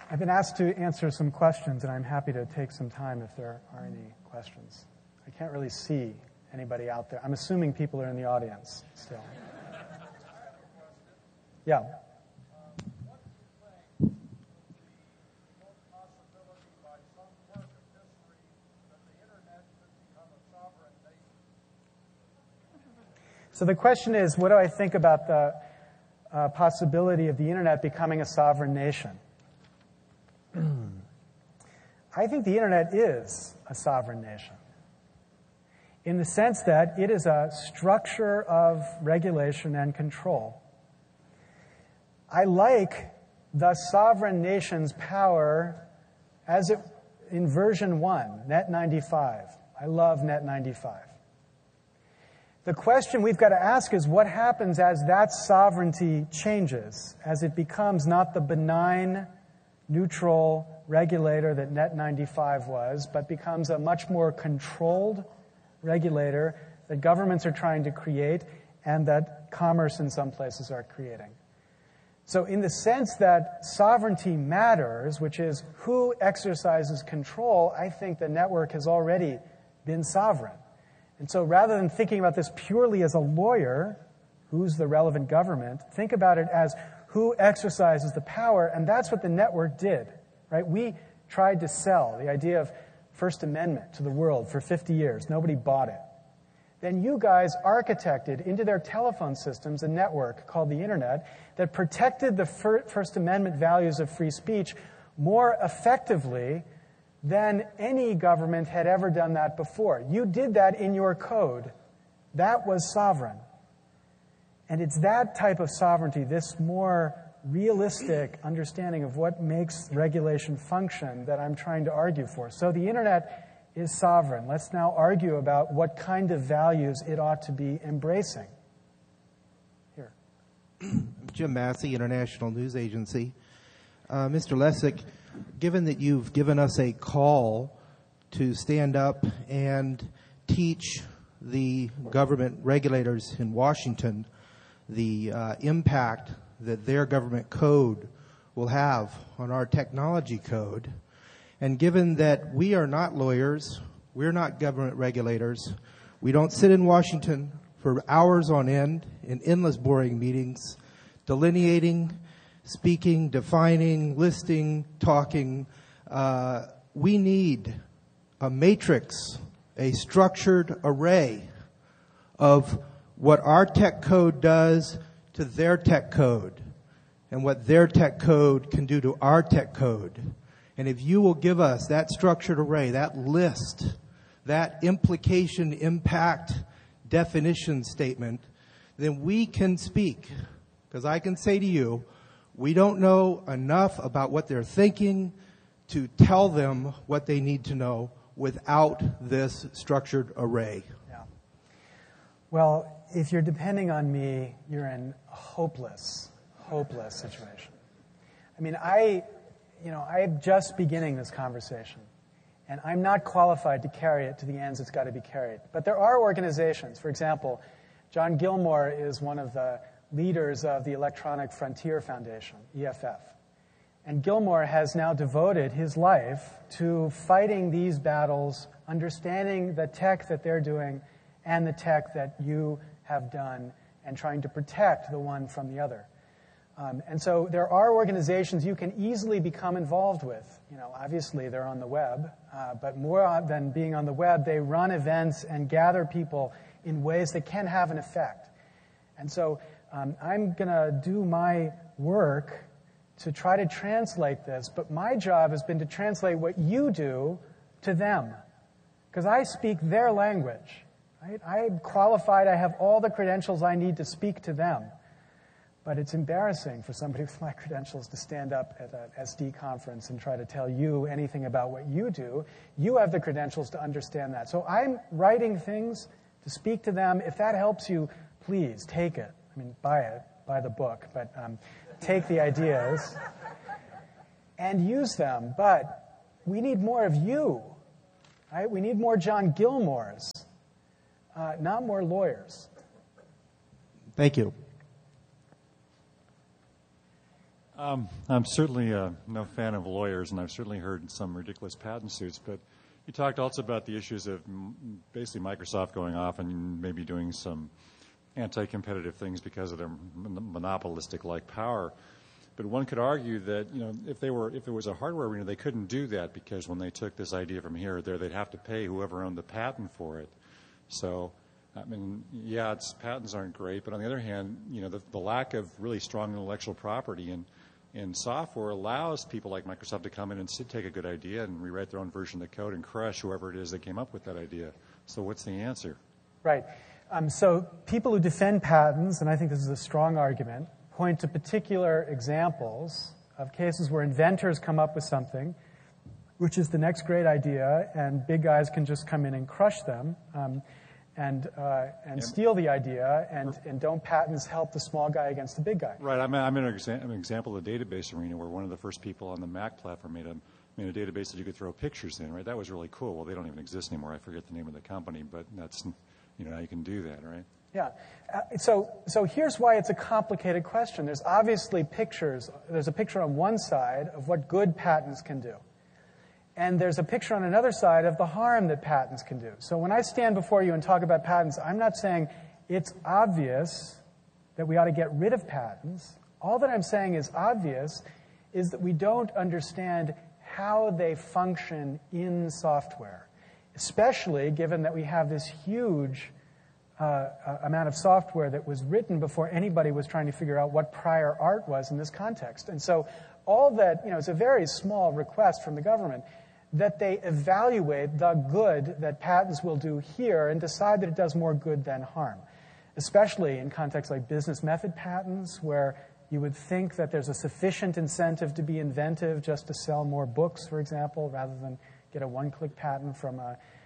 I've been asked to answer some questions, and I'm happy to take some time if there are any questions. I can't really see anybody out there. I'm assuming people are in the audience still. Yeah. So the question is, what do I think about the possibility of the Internet becoming a sovereign nation? I think the Internet is a sovereign nation in the sense that it is a structure of regulation and control. I like the sovereign nation's power as it in version 1, Net 95. I love Net 95. The question we've got to ask is what happens as that sovereignty changes, as it becomes not the benign, neutral regulator that Net 95 was, but becomes a much more controlled regulator that governments are trying to create and that commerce in some places are creating. So in the sense that sovereignty matters, which is who exercises control, I think the network has already been sovereign. And so rather than thinking about this purely as a lawyer, who's the relevant government, think about it as who exercises the power, and that's what the network did, right? We tried to sell the idea of First Amendment to the world for 50 years. Nobody bought it. Then you guys architected into their telephone systems a network called the Internet that protected the First Amendment values of free speech more effectively than any government had ever done that before. You did that in your code. That was sovereign. And it's that type of sovereignty, this more realistic understanding of what makes regulation function, that I'm trying to argue for. So the Internet is sovereign. Let's now argue about what kind of values it ought to be embracing. Here. Jim Massey, International News Agency. Mr. Lessig, given that you've given us a call to stand up and teach the government regulators in Washington the impact that their government code will have on our technology code, and given that we are not lawyers, we're not government regulators, we don't sit in Washington for hours on end in endless boring meetings, delineating, speaking, defining, listing, talking, we need a matrix, a structured array of what our tech code does to their tech code and what their tech code can do to our tech code. And if you will give us that structured array, that list, that implication, impact, definition statement, then we can speak. Because I can say to you, we don't know enough about what they're thinking to tell them what they need to know without this structured array. Yeah. Well, if you're depending on me, you're in a hopeless situation. I mean, I'm just beginning this conversation, and I'm not qualified to carry it to the ends it's got to be carried. But there are organizations. For example, John Gilmore is one of the leaders of the Electronic Frontier Foundation, EFF. And Gilmore has now devoted his life to fighting these battles, understanding the tech that they're doing and the tech that you have done, and trying to protect the one from the other. And so there are organizations you can easily become involved with. Obviously they're on the web, but more than being on the web, they run events and gather people in ways that can have an effect. And so I'm going to do my work to try to translate this, but my job has been to translate what you do to them, because I speak their language. Right? I'm qualified, I have all the credentials I need to speak to them. But it's embarrassing for somebody with my credentials to stand up at an SD conference and try to tell you anything about what you do. You have the credentials to understand that. So I'm writing things to speak to them. If that helps you, please take it. I mean, buy it, buy the book, but take the ideas and use them. But we need more of you, right? We need more John Gilmores, not more lawyers. Thank you. I'm certainly no fan of lawyers, and I've certainly heard some ridiculous patent suits, but you talked also about the issues of basically Microsoft going off and maybe doing some anti-competitive things because of their monopolistic-like power. But one could argue that, if there was a hardware arena, they couldn't do that because when they took this idea from here or there, they'd have to pay whoever owned the patent for it. So, patents aren't great, but on the other hand, the lack of really strong intellectual property in software allows people like Microsoft to come in and take a good idea and rewrite their own version of the code and crush whoever it is that came up with that idea. So what's the answer? Right. So people who defend patents, and I think this is a strong argument, point to particular examples of cases where inventors come up with something which is the next great idea, and big guys can just come in and crush them and steal the idea, and don't patents help the small guy against the big guy? Right. I'm an example of the database arena where one of the first people on the Mac platform made a database that you could throw pictures in, right? That was really cool. Well, they don't even exist anymore. I forget the name of the company, but that's, now you can do that, right? Yeah. So here's why it's a complicated question. There's obviously pictures. There's a picture on one side of what good patents can do. And there's a picture on another side of the harm that patents can do. So when I stand before you and talk about patents, I'm not saying it's obvious that we ought to get rid of patents. All that I'm saying is obvious is that we don't understand how they function in software, especially given that we have this huge amount of software that was written before anybody was trying to figure out what prior art was in this context. And so all that, it's a very small request from the government that they evaluate the good that patents will do here and decide that it does more good than harm, especially in contexts like business method patents, where you would think that there's a sufficient incentive to be inventive just to sell more books, for example, rather than get a one-click patent from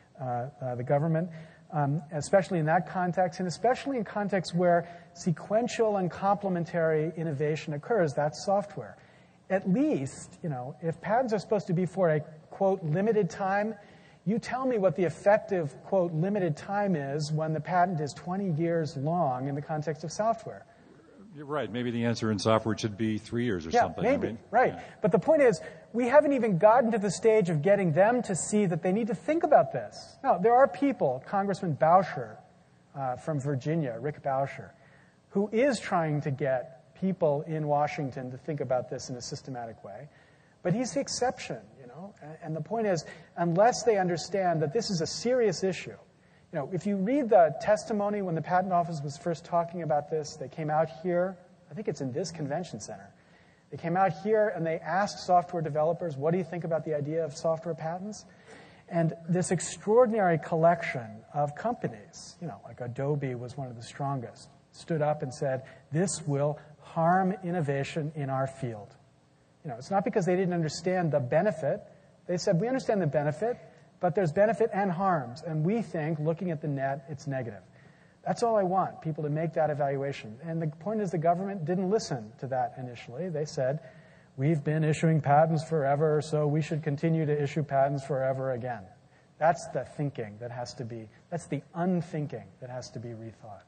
the government. Especially in that context, and especially in contexts where sequential and complementary innovation occurs, that's software. At least, if patents are supposed to be for a, quote, limited time, you tell me what the effective, quote, limited time is when the patent is 20 years long in the context of software. You're right. Maybe the answer in software should be 3 years or something. Maybe. Right. Yeah. But the point is, we haven't even gotten to the stage of getting them to see that they need to think about this. Now, there are people, Congressman Boucher from Virginia, Rick Boucher, who is trying to get people in Washington to think about this in a systematic way. But he's the exception, And the point is, unless they understand that this is a serious issue, if you read the testimony when the Patent Office was first talking about this, they came out here, I think it's in this convention center. They came out here and they asked software developers, what do you think about the idea of software patents? And this extraordinary collection of companies, like Adobe was one of the strongest, stood up and said, this will harm innovation in our field. It's not because they didn't understand the benefit. They said, we understand the benefit, but there's benefit and harms. And we think, looking at the net, it's negative. That's all I want, people to make that evaluation. And the point is the government didn't listen to that initially. They said, we've been issuing patents forever, so we should continue to issue patents forever again. That's the thinking that has to be, that's the unthinking that has to be rethought.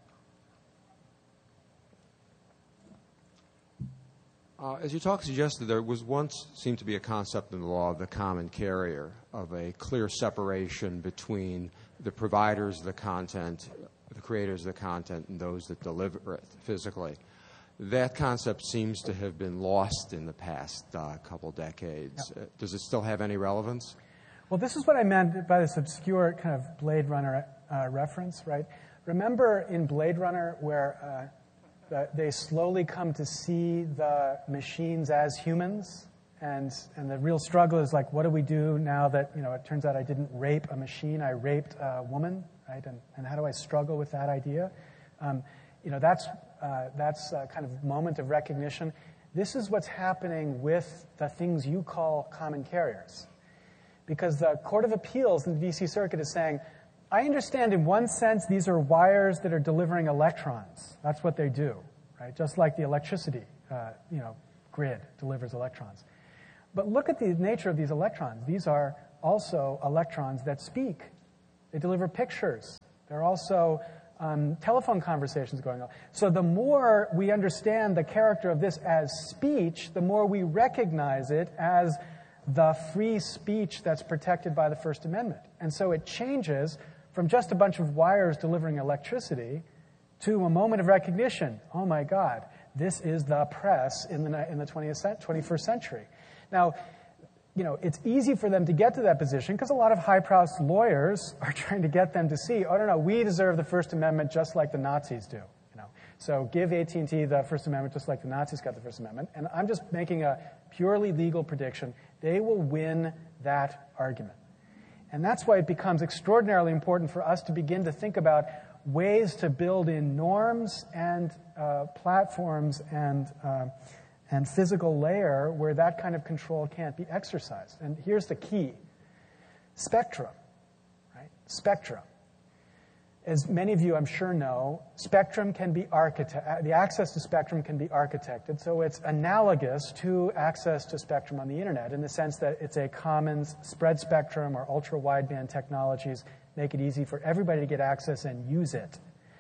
As your talk suggested, there was once seemed to be a concept in the law of the common carrier, of a clear separation between the providers of the content, the creators of the content, and those that deliver it physically. That concept seems to have been lost in the past couple decades. Yeah. Does it still have any relevance? Well, this is what I meant by this obscure kind of Blade Runner reference, right? Remember in Blade Runner where they slowly come to see the machines as humans, and the real struggle is like, what do we do now that it turns out I didn't rape a machine, I raped a woman, right? And how do I struggle with that idea? That's a kind of moment of recognition. This is what's happening with the things you call common carriers, because the Court of Appeals in the D.C. Circuit is saying, I understand in one sense these are wires that are delivering electrons. That's what they do, right? Just like the electricity, grid delivers electrons. But look at the nature of these electrons. These are also electrons that speak. They deliver pictures. They're also telephone conversations going on. So the more we understand the character of this as speech, the more we recognize it as the free speech that's protected by the First Amendment. And so it changes from just a bunch of wires delivering electricity to a moment of recognition. Oh my God, this is the press in the 21st century. Now, it's easy for them to get to that position because a lot of high-brow lawyers are trying to get them to see, oh, no, we deserve the First Amendment just like the Nazis do. So give AT&T the First Amendment just like the Nazis got the First Amendment. And I'm just making a purely legal prediction. They will win that argument. And that's why it becomes extraordinarily important for us to begin to think about ways to build in norms and platforms and physical layer where that kind of control can't be exercised. And here's the key. Spectrum, right? Spectrum. As many of you, I'm sure, know, spectrum can be the access to spectrum can be architected, so it's analogous to access to spectrum on the internet in the sense that it's a common spread spectrum or ultra-wideband technologies make it easy for everybody to get access and use it.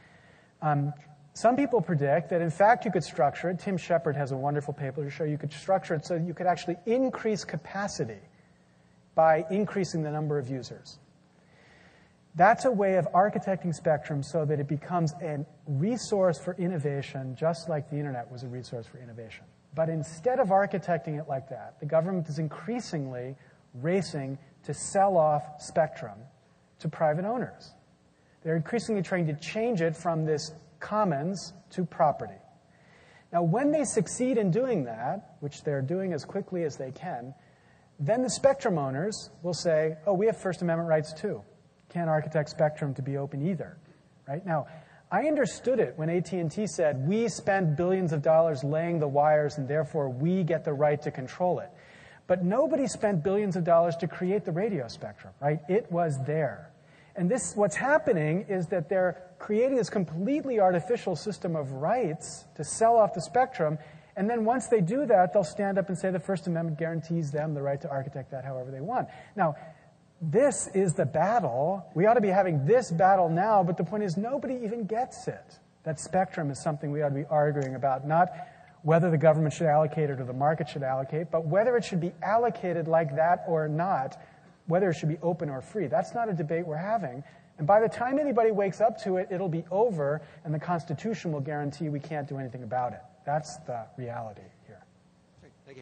Some people predict that, in fact, you could structure it. Tim Shepard has a wonderful paper to show you could structure it so you could actually increase capacity by increasing the number of users. That's a way of architecting spectrum so that it becomes a resource for innovation, just like the internet was a resource for innovation. But instead of architecting it like that, the government is increasingly racing to sell off spectrum to private owners. They're increasingly trying to change it from this commons to property. Now, when they succeed in doing that, which they're doing as quickly as they can, then the spectrum owners will say, oh, we have First Amendment rights too. Can't architect spectrum to be open either. Right? Now, I understood it when AT&T said, we spend billions of dollars laying the wires and therefore we get the right to control it. But nobody spent billions of dollars to create the radio spectrum, right? It was there. And what's happening is that they're creating this completely artificial system of rights to sell off the spectrum, and then once they do that, they'll stand up and say the First Amendment guarantees them the right to architect that however they want. Now, this is the battle. We ought to be having this battle now, but the point is nobody even gets it. That spectrum is something we ought to be arguing about, not whether the government should allocate it or the market should allocate, but whether it should be allocated like that or not, whether it should be open or free. That's not a debate we're having. And by the time anybody wakes up to it, it'll be over, and the Constitution will guarantee we can't do anything about it. That's the reality here. Thank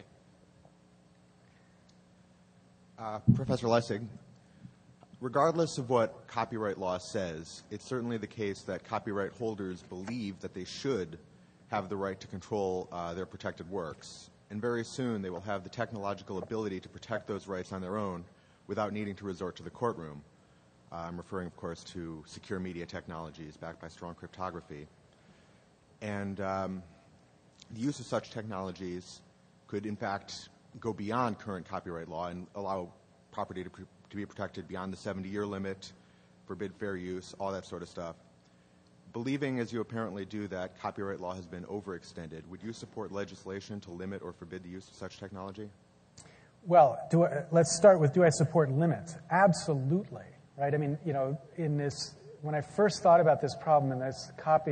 you. Professor Lessig, regardless of what copyright law says, it's certainly the case that copyright holders believe that they should have the right to control their protected works. And very soon they will have the technological ability to protect those rights on their own without needing to resort to the courtroom. I'm referring, of course, to secure media technologies backed by strong cryptography. And the use of such technologies could, in fact, go beyond current copyright law and allow property to be protected beyond the 70-year limit, forbid fair use, all that sort of stuff. Believing, as you apparently do, that copyright law has been overextended, would you support legislation to limit or forbid the use of such technology? Well, let's start with, do I support limits? Absolutely, right? I mean, when I first thought about this problem in this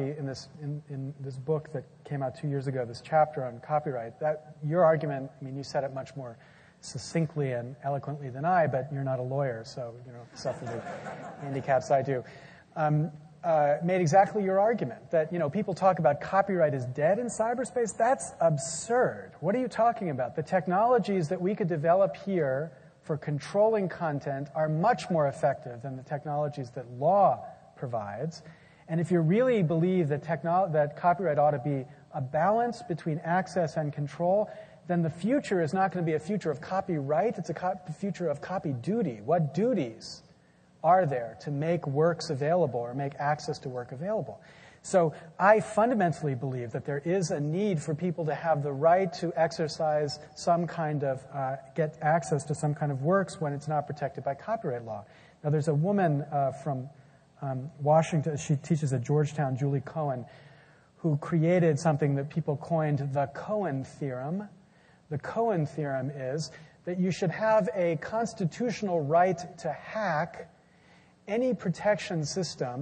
in this book that came out 2 years ago, this chapter on copyright, your argument, I mean, you said it much more succinctly and eloquently than I, but you're not a lawyer, so, suffer the handicaps I do. Made exactly your argument that, people talk about copyright is dead in cyberspace. That's absurd. What are you talking about? The technologies that we could develop here for controlling content are much more effective than the technologies that law provides. And if you really believe that that copyright ought to be a balance between access and control, then the future is not going to be a future of copyright. It's a future of copy duty. What duties are there to make works available or make access to work available? So I fundamentally believe that there is a need for people to have the right to exercise some kind of, get access to some kind of works when it's not protected by copyright law. Now there's a woman from Washington, she teaches at Georgetown, Julie Cohen, who created something that people coined the Cohen theorem. The Cohen theorem is that you should have a constitutional right to hack any protection system